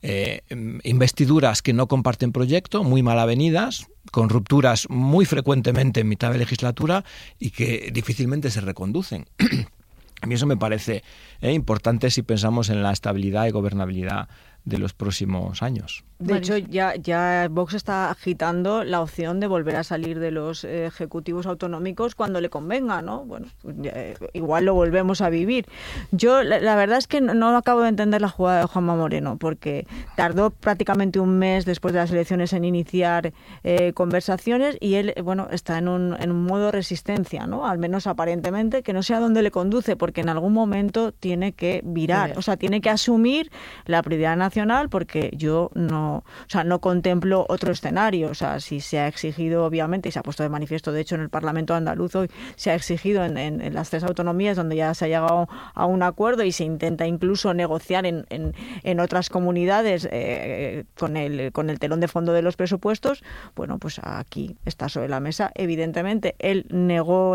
investiduras que no comparten proyecto, muy mal avenidas, con rupturas muy frecuentemente en mitad de legislatura y que difícilmente se reconducen. A mí eso me parece importante si pensamos en la estabilidad y gobernabilidad de los próximos años. De hecho, ya Vox está agitando la opción de volver a salir de los ejecutivos autonómicos cuando le convenga, ¿no? Bueno, igual lo volvemos a vivir. Yo, la verdad es que no acabo de entender la jugada de Juanma Moreno, porque tardó prácticamente un mes después de las elecciones en iniciar conversaciones y él, bueno, está en un modo resistencia, ¿no? Al menos aparentemente, que no sé a dónde le conduce, porque en algún momento tiene que virar, o sea, tiene que asumir la prioridad nacional, porque yo no contemplo otro escenario. O sea, si se ha exigido, obviamente, y se ha puesto de manifiesto, de hecho, en el Parlamento andaluz hoy, se ha exigido en las 3 autonomías donde ya se ha llegado a un acuerdo y se intenta incluso negociar en otras comunidades con el telón de fondo de los presupuestos. Bueno, pues aquí está sobre la mesa. Evidentemente, él negó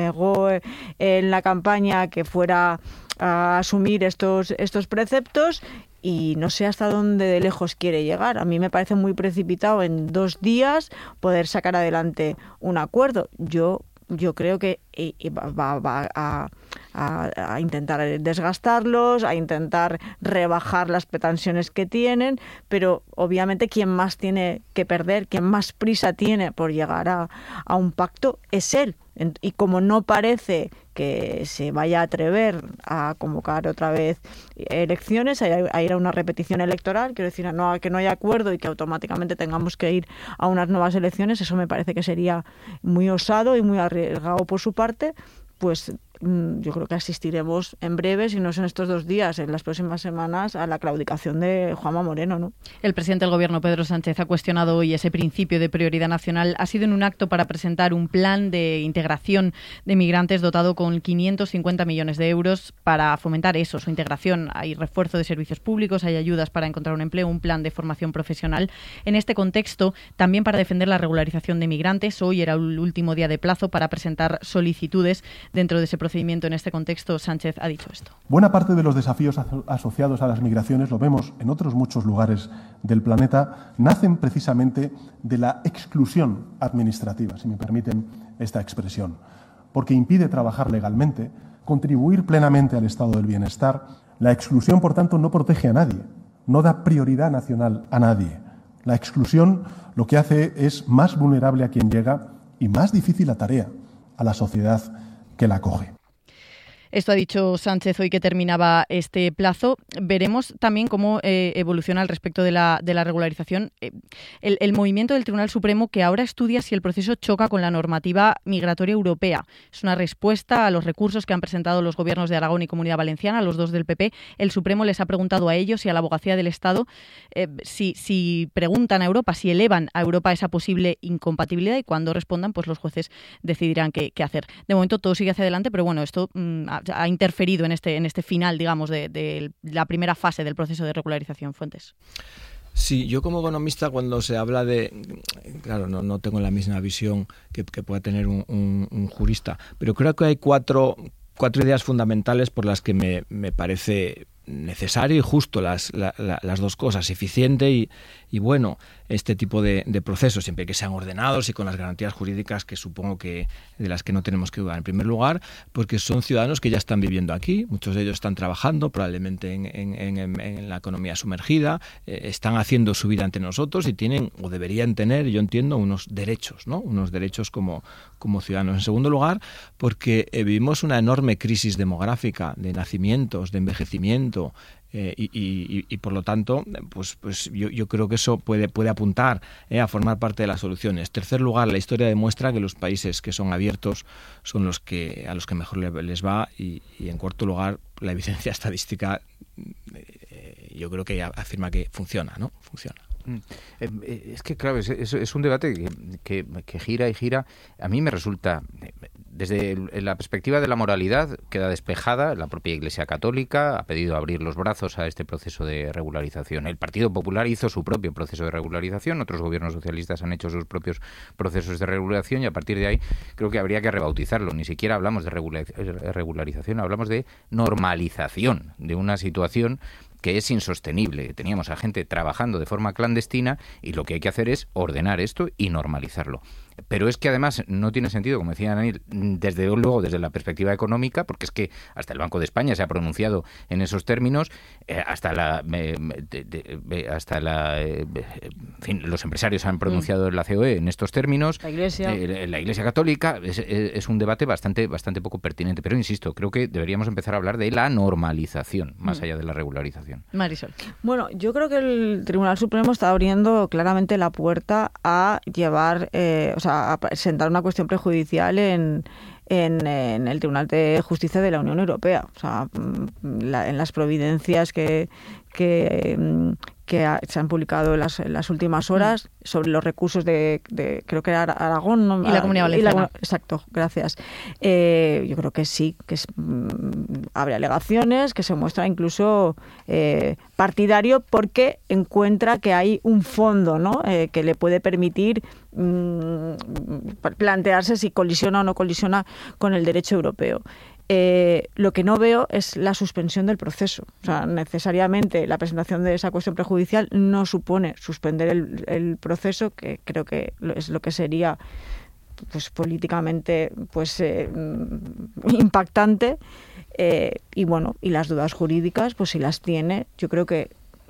en la campaña que fuera a asumir estos preceptos, y no sé hasta dónde de lejos quiere llegar. A mí me parece muy precipitado en 2 días poder sacar adelante un acuerdo. Yo creo que va a intentar desgastarlos, a intentar rebajar las pretensiones que tienen, pero obviamente quien más tiene que perder, quien más prisa tiene por llegar a un pacto es él. Y como no parece que se vaya a atrever a convocar otra vez elecciones, a ir a una repetición electoral, quiero decir, que no haya acuerdo y que automáticamente tengamos que ir a unas nuevas elecciones, eso me parece que sería muy osado y muy arriesgado por su parte. Pues yo creo que asistiremos en breve, si no es en estos 2 días, en las próximas semanas, a la claudicación de Juanma Moreno, ¿no? El presidente del Gobierno, Pedro Sánchez, ha cuestionado hoy ese principio de prioridad nacional. Ha sido en un acto para presentar un plan de integración de migrantes dotado con 550 millones de euros para fomentar eso, su integración. Hay refuerzo de servicios públicos, hay ayudas para encontrar un empleo, un plan de formación profesional. En este contexto, también para defender la regularización de migrantes, hoy era el último día de plazo para presentar solicitudes. Dentro de ese procedimiento, en este contexto, Sánchez ha dicho esto. Buena parte de los desafíos asociados a las migraciones, lo vemos en otros muchos lugares del planeta, nacen precisamente de la exclusión administrativa, si me permiten esta expresión, porque impide trabajar legalmente, contribuir plenamente al estado del bienestar. La exclusión, por tanto, no protege a nadie, no da prioridad nacional a nadie. La exclusión lo que hace es más vulnerable a quien llega y más difícil la tarea a la sociedad que la acoge. Esto ha dicho Sánchez hoy que terminaba este plazo. Veremos también cómo evoluciona al respecto de la regularización el movimiento del Tribunal Supremo, que ahora estudia si el proceso choca con la normativa migratoria europea. Es una respuesta a los recursos que han presentado los gobiernos de Aragón y Comunidad Valenciana, los 2 del PP. El Supremo les ha preguntado a ellos y a la Abogacía del Estado si preguntan a Europa, si elevan a Europa esa posible incompatibilidad, y cuando respondan, pues los jueces decidirán qué hacer. De momento todo sigue hacia adelante, pero bueno, esto ha interferido en este final, digamos, de la primera fase del proceso de regularización. Fuentes. Sí, yo como economista, cuando se habla de... Claro, no tengo la misma visión que pueda tener un jurista, pero creo que hay cuatro ideas fundamentales por las que me parece necesario y justo las 2 cosas, eficiente y bueno, este tipo de procesos, siempre que sean ordenados y con las garantías jurídicas que supongo que de las que no tenemos que dudar. En primer lugar, porque son ciudadanos que ya están viviendo aquí, muchos de ellos están trabajando probablemente en la economía sumergida, están haciendo su vida ante nosotros y tienen o deberían tener, yo entiendo, unos derechos, ¿no? Unos derechos como ciudadanos. En segundo lugar, porque vivimos una enorme crisis demográfica de nacimientos, de envejecimiento, y por lo tanto pues yo creo que eso puede apuntar a formar parte de las soluciones. Tercer lugar, la historia demuestra que los países que son abiertos son a los que mejor les va, y en cuarto lugar, la evidencia estadística yo creo que afirma que funciona. Es que claro, es un debate que gira y gira. A mí me resulta, desde la perspectiva de la moralidad, queda despejada. La propia Iglesia Católica ha pedido abrir los brazos a este proceso de regularización. El Partido Popular hizo su propio proceso de regularización, otros gobiernos socialistas han hecho sus propios procesos de regulación, y a partir de ahí creo que habría que rebautizarlo. Ni siquiera hablamos de regularización, hablamos de normalización de una situación que es insostenible. Teníamos a gente trabajando de forma clandestina y lo que hay que hacer es ordenar esto y normalizarlo. Pero es que además no tiene sentido, como decía Daniel, desde luego desde la perspectiva económica, porque es que hasta el Banco de España se ha pronunciado en esos términos, los empresarios han pronunciado en la COE en estos términos, la Iglesia Católica, es un debate bastante poco pertinente. Pero insisto, creo que deberíamos empezar a hablar de la normalización, más allá de la regularización. Marisol. Bueno, yo creo que el Tribunal Supremo está abriendo claramente la puerta a llevar, a presentar una cuestión prejudicial en el Tribunal de Justicia de la Unión Europea. O sea, en las providencias que se han publicado en las últimas horas sobre los recursos de creo que era Aragón, ¿no? Y la Comunidad Valenciana. Exacto, gracias. Yo creo que sí, que abre alegaciones, que se muestra incluso partidario porque encuentra que hay un fondo, ¿no? Que le puede permitir plantearse si colisiona o no colisiona con el derecho europeo. Lo que no veo es la suspensión del proceso. O sea, necesariamente la presentación de esa cuestión prejudicial no supone suspender el proceso, que creo que es lo que sería pues políticamente impactante. Y las dudas jurídicas, pues si las tiene, yo creo que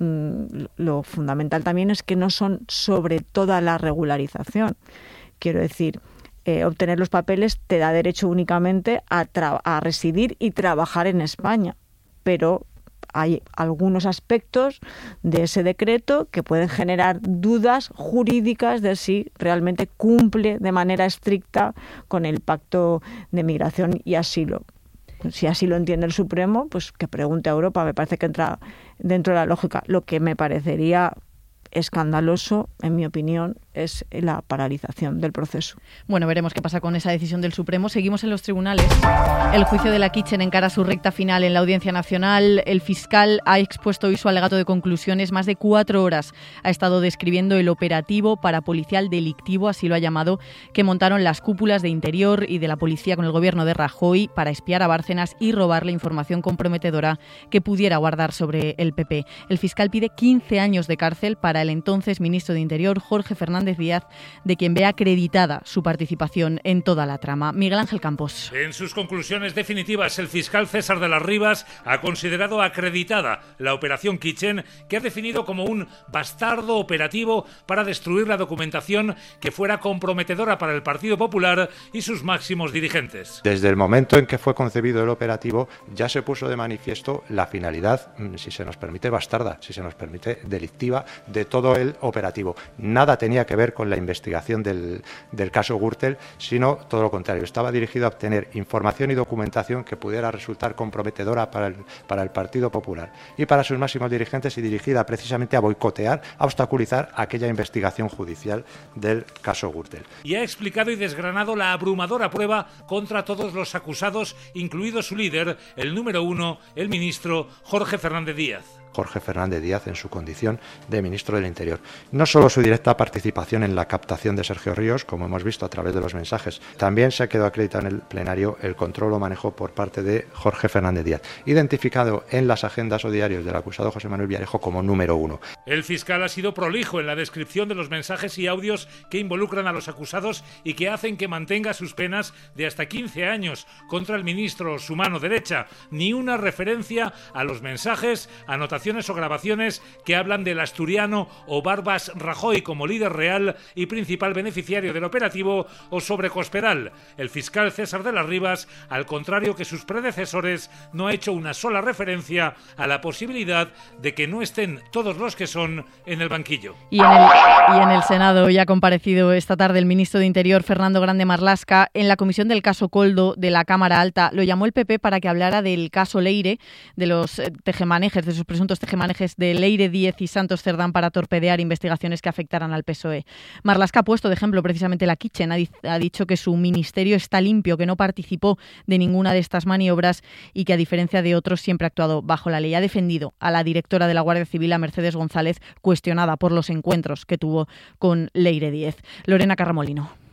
lo fundamental también es que no son sobre toda la regularización. Quiero decir, obtener los papeles te da derecho únicamente a residir y trabajar en España, pero hay algunos aspectos de ese decreto que pueden generar dudas jurídicas de si realmente cumple de manera estricta con el Pacto de Migración y Asilo. Si así lo entiende el Supremo, pues que pregunte a Europa. Me parece que entra dentro de la lógica. Lo que me parecería escandaloso, en mi opinión, es la paralización del proceso. Bueno, veremos qué pasa con esa decisión del Supremo. Seguimos en los tribunales. El juicio de la Kitchen encara su recta final en la Audiencia Nacional. El fiscal ha expuesto hoy su alegato de conclusiones. Más de 4 horas ha estado describiendo el operativo parapolicial delictivo, así lo ha llamado, que montaron las cúpulas de Interior y de la Policía con el gobierno de Rajoy para espiar a Bárcenas y robarle información comprometedora que pudiera guardar sobre el PP. El fiscal pide 15 años de cárcel para el entonces ministro de Interior, Jorge Fernández Díaz, de quien ve acreditada su participación en toda la trama. Miguel Ángel Campos. En sus conclusiones definitivas, el fiscal César de las Rivas ha considerado acreditada la operación Kitchen, que ha definido como un bastardo operativo para destruir la documentación que fuera comprometedora para el Partido Popular y sus máximos dirigentes. Desde el momento en que fue concebido el operativo, ya se puso de manifiesto la finalidad, si se nos permite bastarda, si se nos permite delictiva, de todo el operativo. Nada tenía que ver con la investigación del caso Gürtel, sino todo lo contrario. Estaba dirigido a obtener información y documentación que pudiera resultar comprometedora para el Partido Popular y para sus máximos dirigentes, y dirigida precisamente a boicotear, a obstaculizar aquella investigación judicial del caso Gürtel. Y ha explicado y desgranado la abrumadora prueba contra todos los acusados, incluido su líder, el número 1, el ministro Jorge Fernández Díaz. Jorge Fernández Díaz en su condición de ministro del Interior. No solo su directa participación en la captación de Sergio Ríos, como hemos visto a través de los mensajes, también se quedó acreditado en el plenario el control o manejo por parte de Jorge Fernández Díaz, identificado en las agendas o diarios del acusado José Manuel Villarejo como número 1. El fiscal ha sido prolijo en la descripción de los mensajes y audios que involucran a los acusados y que hacen que mantenga sus penas de hasta 15 años contra el ministro, su mano derecha. Ni una referencia a los mensajes, anotaciones o grabaciones que hablan del asturiano o Barbas Rajoy como líder real y principal beneficiario del operativo, o sobre Cospedal. El fiscal César de las Rivas, al contrario que sus predecesores, no ha hecho una sola referencia a la posibilidad de que no estén todos los que son en el banquillo. Y en el Senado ya ha comparecido esta tarde el ministro de Interior, Fernando Grande Marlaska, en la comisión del caso Koldo de la Cámara Alta. Lo llamó el PP para que hablara del caso Leire, de los tejemanejes, de sus presuntos tejemanejes de Leire Díez y Santos Cerdán para torpedear investigaciones que afectaran al PSOE. Marlaska ha puesto de ejemplo precisamente la Kitchen. Ha dicho que su ministerio está limpio, que no participó de ninguna de estas maniobras y que, a diferencia de otros, siempre ha actuado bajo la ley. Ha defendido a la directora de la Guardia Civil, a Mercedes González, cuestionada por los encuentros que tuvo con Leire Díez. Lorena Carramolino.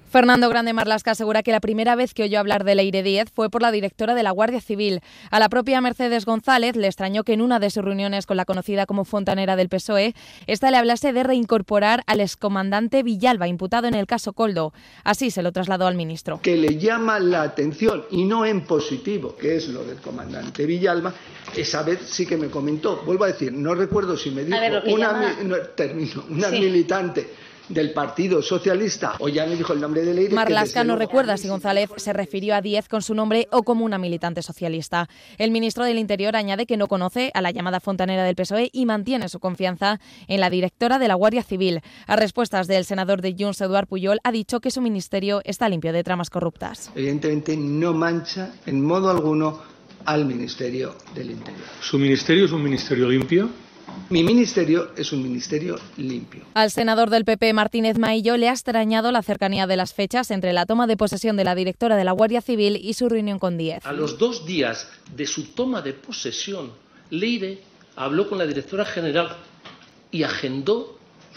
Fernando Grande Marlaska asegura que la primera vez que oyó hablar de Leire Díez fue por la directora de la Guardia Civil. A la propia Mercedes González le extrañó que en una de sus reuniones con la conocida como fontanera del PSOE, esta le hablase de reincorporar al excomandante Villalba, imputado en el caso Koldo. Así se lo trasladó al ministro. Que le llama la atención, y no en positivo, que es lo del comandante Villalba, esa vez sí que me comentó. Vuelvo a decir, no recuerdo si me dijo una militante del Partido Socialista o ya me dijo el nombre de Leire. Marlaska no recuerda si González se refirió a Díez con su nombre o como una militante socialista. El ministro del Interior añade que no conoce a la llamada fontanera del PSOE y mantiene su confianza en la directora de la Guardia Civil. A respuestas del senador de Junts, Eduard Pujol, ha dicho que su ministerio está limpio de tramas corruptas. Evidentemente no mancha en modo alguno al Ministerio del Interior. ¿Su ministerio es un ministerio limpio? Mi ministerio es un ministerio limpio. Al senador del PP, Martínez Maillo, le ha extrañado la cercanía de las fechas entre la toma de posesión de la directora de la Guardia Civil y su reunión con Díez. A los 2 días de su toma de posesión, Leire habló con la directora general y agendó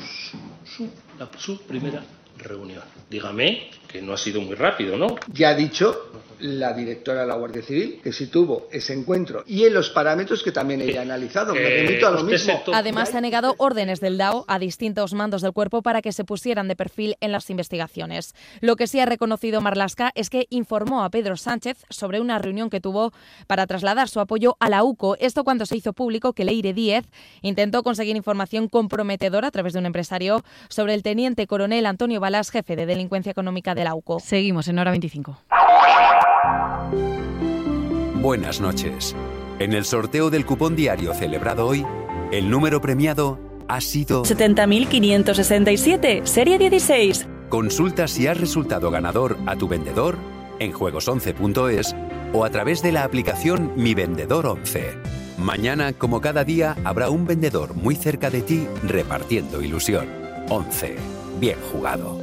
su primera reunión. Dígame que no ha sido muy rápido, ¿no? Ya ha dicho la directora de la Guardia Civil que sí tuvo ese encuentro y en los parámetros que también ella ha analizado. Me remito a lo mismo. Además, ha negado órdenes del DAO a distintos mandos del cuerpo para que se pusieran de perfil en las investigaciones. Lo que sí ha reconocido Marlaska es que informó a Pedro Sánchez sobre una reunión que tuvo para trasladar su apoyo a la UCO. Esto cuando se hizo público que Leire Díez intentó conseguir información comprometedora a través de un empresario sobre el teniente coronel Antonio Balas, jefe de delincuencia económica de la UCO. Seguimos en Hora 25. Buenas noches. En el sorteo del cupón diario celebrado hoy, el número premiado ha sido 70.567, serie 16. Consulta si has resultado ganador a tu vendedor en juegos11.es o a través de la aplicación Mi Vendedor 11. Mañana, como cada día, habrá un vendedor muy cerca de ti repartiendo ilusión. 11. Bien jugado.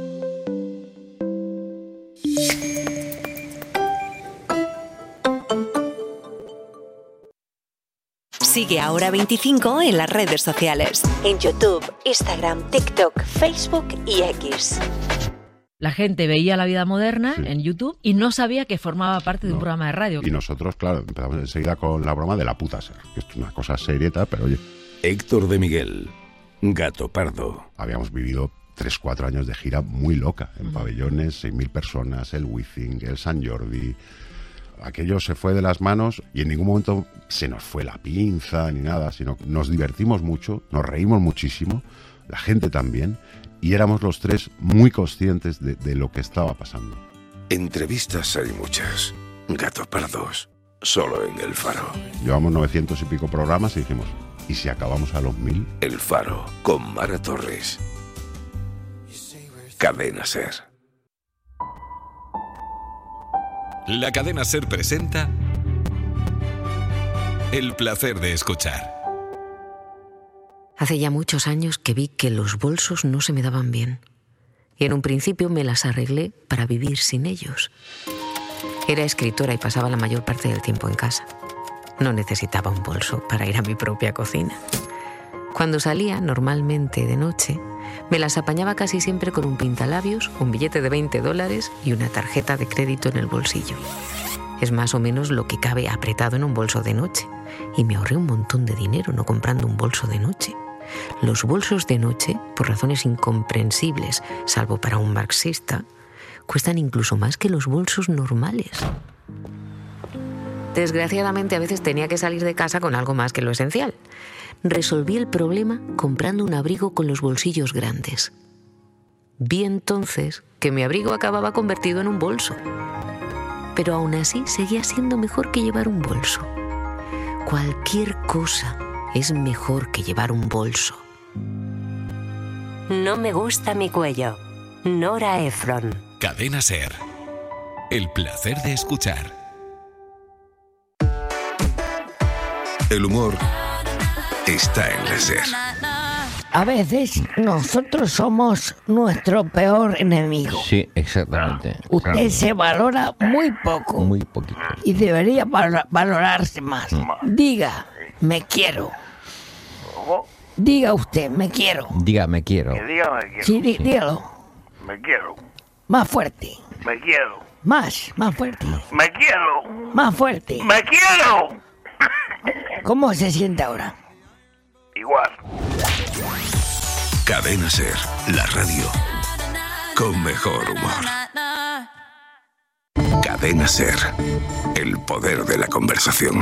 Sigue a Hora 25 en las redes sociales. En YouTube, Instagram, TikTok, Facebook y X. La gente veía La Vida Moderna en YouTube y no sabía que formaba parte de un programa de radio. Y nosotros, claro, empezamos enseguida con la broma de la puta ser, que es una cosa serieta, pero oye. Héctor de Miguel, Gato Pardo. Habíamos vivido 3-4 años de gira muy loca, en pabellones, 6.000 personas, el Wizzing, el Sant Jordi. Aquello se fue de las manos y en ningún momento se nos fue la pinza ni nada, sino que nos divertimos mucho, nos reímos muchísimo, la gente también, y éramos los tres muy conscientes de lo que estaba pasando. Entrevistas hay muchas. Gato Pardos, solo en El Faro. Llevamos 900 y pico programas y dijimos, ¿y si acabamos a los 1000? El Faro, con Mara Torres. Cadena SER. La Cadena SER presenta El placer de escuchar. Hace ya muchos años que vi que los bolsos no se me daban bien. Y en un principio me las arreglé para vivir sin ellos. Era escritora y pasaba la mayor parte del tiempo en casa. No necesitaba un bolso para ir a mi propia cocina. Cuando salía, normalmente de noche, me las apañaba casi siempre con un pintalabios, un billete de $20 y una tarjeta de crédito en el bolsillo. Es más o menos lo que cabe apretado en un bolso de noche. Y me ahorré un montón de dinero no comprando un bolso de noche. Los bolsos de noche, por razones incomprensibles, salvo para un marxista, cuestan incluso más que los bolsos normales. Desgraciadamente, a veces tenía que salir de casa con algo más que lo esencial. Resolví el problema comprando un abrigo con los bolsillos grandes. Vi entonces que mi abrigo acababa convertido en un bolso. Pero aún así seguía siendo mejor que llevar un bolso. Cualquier cosa es mejor que llevar un bolso. No me gusta mi cuello. Nora Ephron. Cadena SER. El placer de escuchar. El humor está en la SER. A veces nosotros somos nuestro peor enemigo. Sí, exactamente. Usted claro. se valora muy poco. Muy poquito. Y debería valorarse más. Diga, me quiero. Diga usted, me quiero. Diga, me quiero. Sí, dígalo. Me quiero. Más fuerte. Me quiero. Más fuerte. Me quiero. Más fuerte. Me quiero. ¿Cómo se siente ahora? Igual. Cadena SER, la radio con mejor humor. Cadena SER, el poder de la conversación.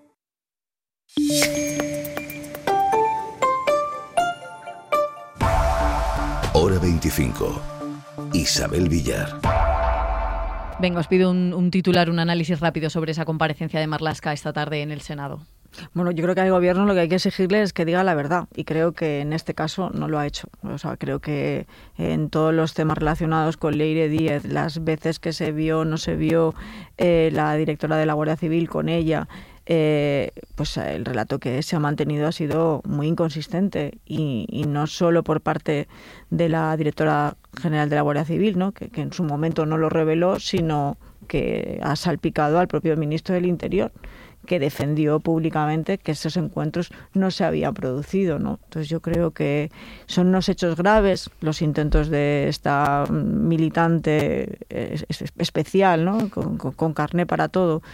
Hora 25. Isabel Villar. Venga, os pido un titular, un análisis rápido sobre esa comparecencia de Marlaska esta tarde en el Senado. Bueno, yo creo que al gobierno lo que hay que exigirle es que diga la verdad, y creo que en este caso no lo ha hecho. O sea, creo que en todos los temas relacionados con Leire Díez, las veces que se vio, no se vio la directora de la Guardia Civil con ella, pues el relato que se ha mantenido ha sido muy inconsistente, y no solo por parte de la directora general de la Guardia Civil, ¿no? que en su momento no lo reveló, sino que ha salpicado al propio ministro del Interior, que defendió públicamente que esos encuentros no se habían producido, ¿no? Entonces yo creo que son unos hechos graves los intentos de esta militante especial, ¿no? con carné para todo,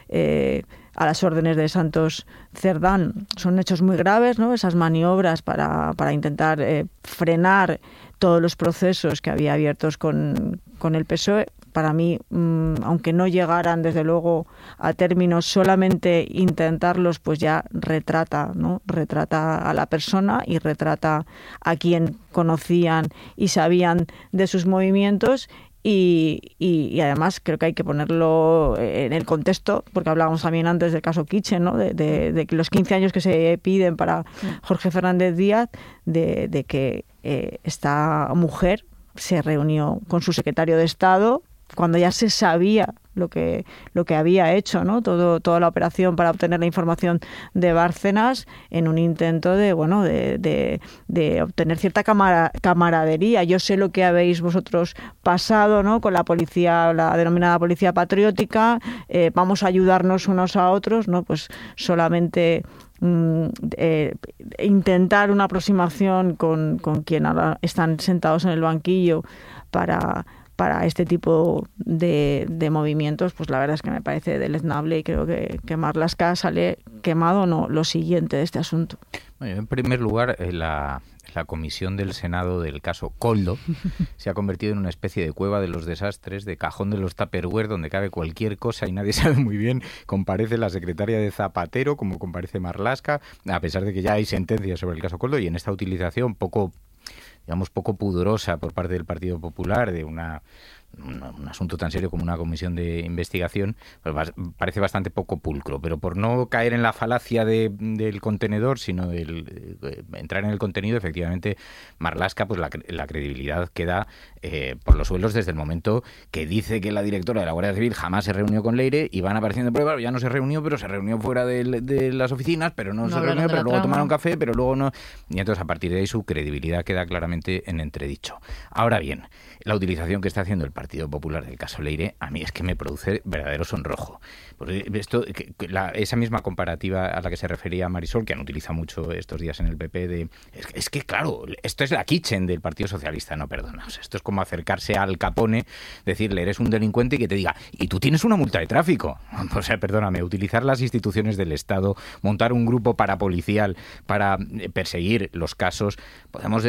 a las órdenes de Santos Cerdán. Son hechos muy graves, ¿no? Esas maniobras para intentar frenar todos los procesos que había abiertos con el PSOE. Para mí, aunque no llegaran desde luego a términos, solamente intentarlos pues ya retrata, ¿no? Retrata a la persona y retrata a quien conocían y sabían de sus movimientos. Y además creo que hay que ponerlo en el contexto, porque hablábamos también antes del caso Kitchen, ¿no? de que los 15 años que se piden para Jorge Fernández Díaz, de que esta mujer se reunió con su secretario de Estado cuando ya se sabía lo que había hecho, ¿no? Toda la operación para obtener la información de Bárcenas, en un intento de obtener cierta camaradería. Yo sé lo que habéis vosotros pasado, ¿no? Con la policía, la denominada policía patriótica, vamos a ayudarnos unos a otros, ¿no? Pues solamente intentar una aproximación con quien ahora están sentados en el banquillo para este tipo de movimientos, pues la verdad es que me parece deleznable, y creo que Marlaska sale quemado, no, lo siguiente de este asunto. Bueno, en primer lugar, la comisión del Senado del caso Koldo se ha convertido en una especie de cueva de los desastres, de cajón de los Tupperware, donde cabe cualquier cosa y nadie sabe muy bien. Comparece la secretaria de Zapatero, como comparece Marlaska, a pesar de que ya hay sentencias sobre el caso Koldo, y en esta utilización poco pudorosa por parte del Partido Popular de un asunto tan serio como una comisión de investigación, pues parece bastante poco pulcro. Pero por no caer en la falacia del contenedor, sino entrar en el contenido, efectivamente Marlaska, pues la credibilidad queda por los suelos desde el momento que dice que la directora de la Guardia Civil jamás se reunió con Leire, y van apareciendo pruebas. Ya no se reunió, pero se reunió fuera de las oficinas, pero no se reunió, pero luego tomaron café, pero luego no. Y entonces a partir de ahí su credibilidad queda claramente en entredicho. Ahora bien, la utilización que está haciendo el Partido Popular del caso Leire, a mí es que me produce verdadero sonrojo. Porque esa misma comparativa a la que se refería Marisol, que han utilizado mucho estos días en el PP, es que claro, esto es la Kitchen del Partido Socialista, no, perdona. O sea, esto es como acercarse al Capone, decirle, eres un delincuente, y que te diga, y tú tienes una multa de tráfico. O sea, perdóname, utilizar las instituciones del Estado, montar un grupo parapolicial para perseguir los casos, podemos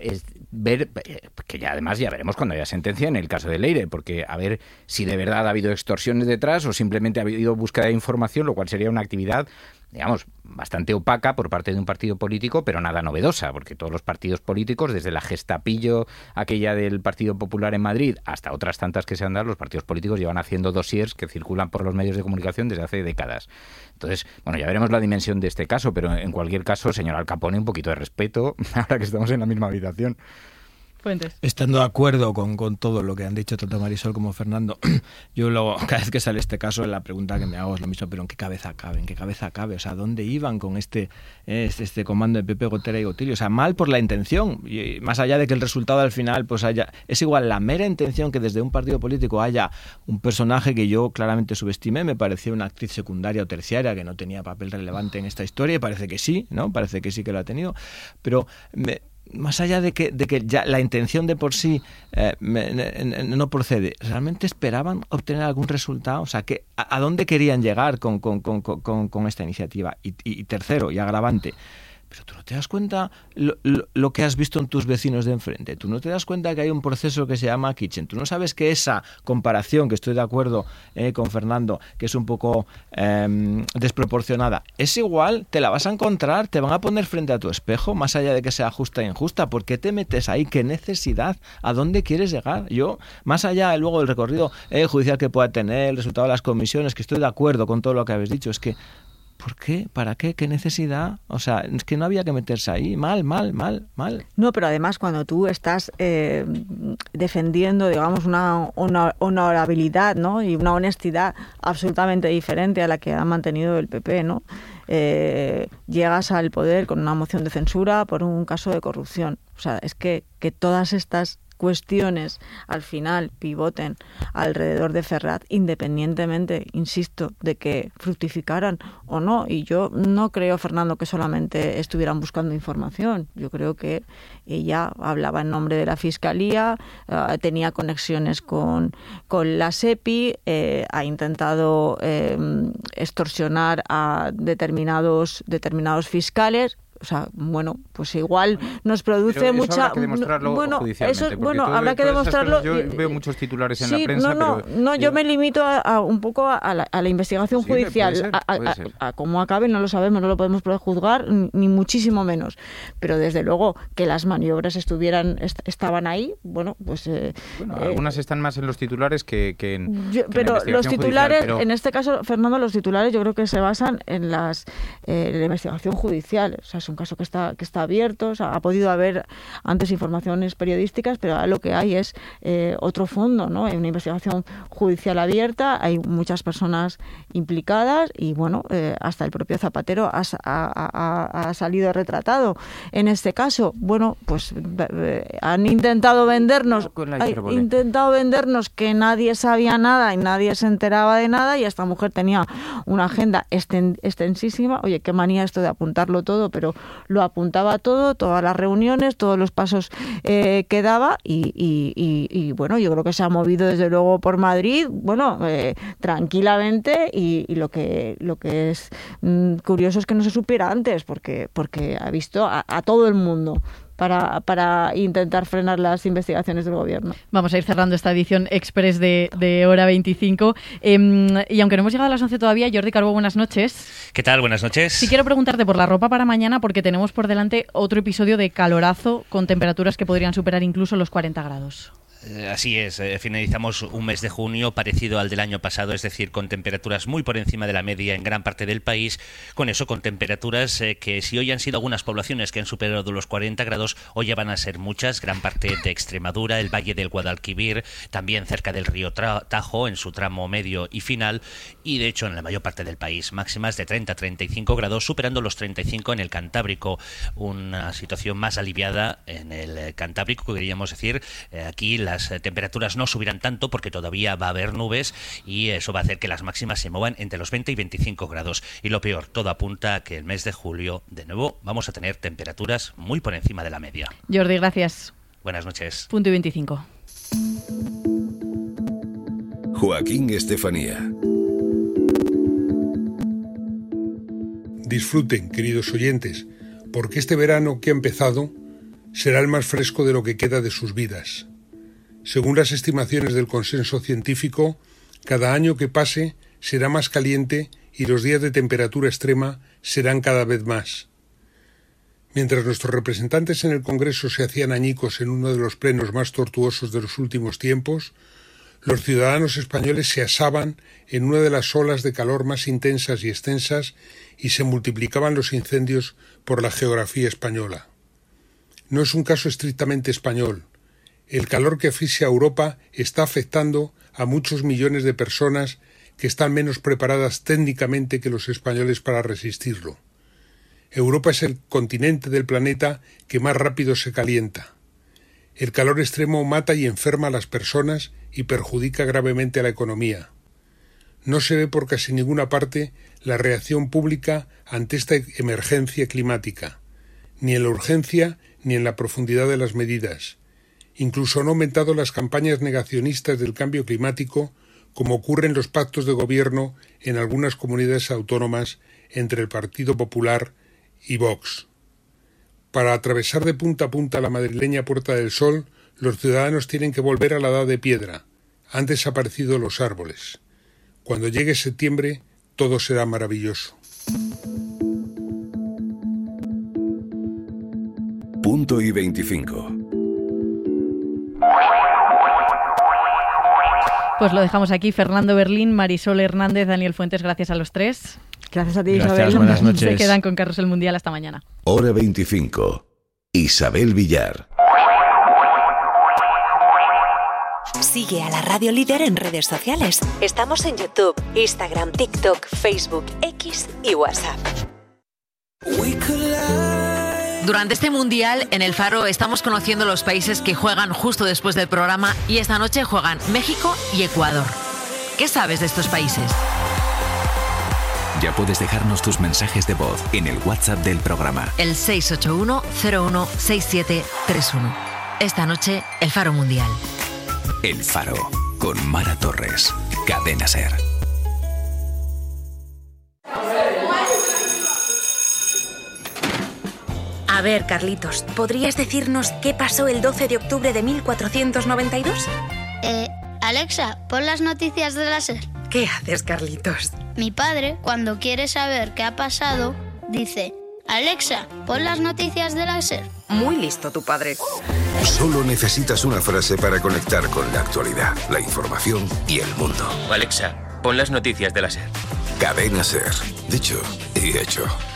ver que ya además ya veremos cuando haya sentencia en el caso de Leire, porque a ver si de verdad ha habido extorsiones detrás o simplemente ha habido búsqueda de información, lo cual sería una actividad, digamos, bastante opaca por parte de un partido político, pero nada novedosa, porque todos los partidos políticos, desde la Gestapillo aquella del Partido Popular en Madrid hasta otras tantas que se han dado, los partidos políticos llevan haciendo dossiers que circulan por los medios de comunicación desde hace décadas. Entonces, bueno, ya veremos la dimensión de este caso, pero en cualquier caso, señor Al Capone, un poquito de respeto, ahora que estamos en la misma habitación. Fuentes. Estando de acuerdo con todo lo que han dicho tanto Marisol como Fernando, yo cada vez que sale este caso, la pregunta que me hago es lo mismo, pero ¿en qué cabeza cabe? ¿En qué cabeza cabe? O sea, ¿dónde iban con este comando de Pepe Gotera y Gotilio? O sea, mal por la intención, y más allá de que el resultado al final pues es igual la mera intención que desde un partido político haya un personaje que yo claramente subestimé, me parecía una actriz secundaria o terciaria que no tenía papel relevante en esta historia, y parece que sí, ¿no? Parece que sí que lo ha tenido, pero más allá de que ya la intención de por sí no procede, ¿realmente esperaban obtener algún resultado? O sea, ¿a dónde querían llegar con esta iniciativa? Y tercero, y agravante, pero tú no te das cuenta lo que has visto en tus vecinos de enfrente. Tú no te das cuenta que hay un proceso que se llama kitchen. Tú no sabes que esa comparación, que estoy de acuerdo con Fernando, que es un poco desproporcionada, es igual, te la vas a encontrar, te van a poner frente a tu espejo, más allá de que sea justa e injusta. ¿Por qué te metes ahí? ¿Qué necesidad? ¿A dónde quieres llegar? Yo, más allá luego del recorrido judicial que pueda tener, el resultado de las comisiones, que estoy de acuerdo con todo lo que habéis dicho, es que ¿por qué? ¿Para qué? ¿Qué necesidad? O sea, es que no había que meterse ahí. Mal. No, pero además cuando tú estás defendiendo, digamos, una honorabilidad, ¿no? Y una honestidad absolutamente diferente a la que ha mantenido el PP, ¿no? Llegas al poder con una moción de censura por un caso de corrupción. O sea, es que todas estas cuestiones al final pivoten alrededor de Ferraz, independientemente, insisto, de que fructificaran o no. Y yo no creo, Fernando, que solamente estuvieran buscando información. Yo creo que ella hablaba en nombre de la Fiscalía, tenía conexiones con la SEPI, ha intentado extorsionar a determinados fiscales. O sea, bueno, pues igual nos produce pero eso mucha... habrá que demostrarlo judicialmente, habrá que demostrarlo. Yo veo muchos titulares en la prensa, yo me limito un poco a la investigación judicial. Puede ser. A cómo acabe no lo sabemos, no lo podemos prejuzgar, ni muchísimo menos. Pero desde luego que las maniobras estaban ahí, bueno, pues... algunas están más en los titulares que en pero la los titulares, judicial, en este caso, Fernando, los titulares yo creo que se basan en la investigación judicial. O sea, es un caso que está abierto. O sea, ha podido haber antes informaciones periodísticas, pero ahora lo que hay es otro fondo, ¿no? Hay una investigación judicial abierta, hay muchas personas implicadas y, bueno, hasta el propio Zapatero ha salido retratado. En este caso, bueno, pues han intentado vendernos que nadie sabía nada y nadie se enteraba de nada, y esta mujer tenía una agenda extensísima. Oye, qué manía esto de apuntarlo todo, pero lo apuntaba todo, todas las reuniones, todos los pasos que daba y bueno, yo creo que se ha movido desde luego por Madrid, bueno, tranquilamente, y lo que es curioso es que no se supiera antes, porque ha visto a todo el mundo para intentar frenar las investigaciones del gobierno. Vamos a ir cerrando esta edición express de Hora 25. Y aunque no hemos llegado a las 11 todavía, Jordi Carbó, buenas noches. ¿Qué tal? Buenas noches. Sí, quiero preguntarte por la ropa para mañana, porque tenemos por delante otro episodio de calorazo con temperaturas que podrían superar incluso los 40 grados. Así es, finalizamos un mes de junio parecido al del año pasado, es decir, con temperaturas muy por encima de la media en gran parte del país, con temperaturas que si hoy han sido algunas poblaciones que han superado los 40 grados, hoy ya van a ser muchas, gran parte de Extremadura, el Valle del Guadalquivir, también cerca del río Tajo, en su tramo medio y final, y de hecho en la mayor parte del país, máximas de 30-35 grados, superando los 35 en el Cantábrico, una situación más aliviada en el Cantábrico, queríamos decir, aquí las temperaturas no subirán tanto porque todavía va a haber nubes y eso va a hacer que las máximas se muevan entre los 20 y 25 grados. Y lo peor, todo apunta a que el mes de julio, de nuevo, vamos a tener temperaturas muy por encima de la media. Jordi, gracias. Buenas noches. Punto y 25. Joaquín Estefanía. Disfruten, queridos oyentes, porque este verano que ha empezado será el más fresco de lo que queda de sus vidas. Según las estimaciones del consenso científico, cada año que pase será más caliente y los días de temperatura extrema serán cada vez más. Mientras nuestros representantes en el Congreso se hacían añicos en uno de los plenos más tortuosos de los últimos tiempos, los ciudadanos españoles se asaban en una de las olas de calor más intensas y extensas y se multiplicaban los incendios por la geografía española. No es un caso estrictamente español. El calor que asfixia a Europa está afectando a muchos millones de personas que están menos preparadas técnicamente que los españoles para resistirlo. Europa es el continente del planeta que más rápido se calienta. El calor extremo mata y enferma a las personas y perjudica gravemente a la economía. No se ve por casi ninguna parte la reacción pública ante esta emergencia climática, ni en la urgencia ni en la profundidad de las medidas. Incluso han aumentado las campañas negacionistas del cambio climático, como ocurre en los pactos de gobierno en algunas comunidades autónomas entre el Partido Popular y Vox. Para atravesar de punta a punta la madrileña Puerta del Sol, los ciudadanos tienen que volver a la Edad de Piedra. Han desaparecido los árboles. Cuando llegue septiembre, todo será maravilloso. Punto y 25. Pues lo dejamos aquí. Fernando Berlín, Marisol Hernández, Daniel Fuentes, gracias a los tres. Gracias a ti, Gracias, Isabel. buenas noches. Se quedan con Carrusel Mundial hasta mañana. Hora 25. Isabel Villar. Sigue a la Radio Líder en redes sociales. Estamos en YouTube, Instagram, TikTok, Facebook, X y WhatsApp. Durante este Mundial, en El Faro, estamos conociendo los países que juegan justo después del programa y esta noche juegan México y Ecuador. ¿Qué sabes de estos países? Ya puedes dejarnos tus mensajes de voz en el WhatsApp del programa. El 681-016731. Esta noche, El Faro Mundial. El Faro, con Mara Torres. Cadena SER. A ver, Carlitos, ¿podrías decirnos qué pasó el 12 de octubre de 1492? Alexa, pon las noticias de la SER. ¿Qué haces, Carlitos? Mi padre, cuando quiere saber qué ha pasado, dice: Alexa, pon las noticias de la SER. Muy listo tu padre. Solo necesitas una frase para conectar con la actualidad, la información y el mundo. Alexa, pon las noticias de la SER. Cadena SER. Dicho y hecho.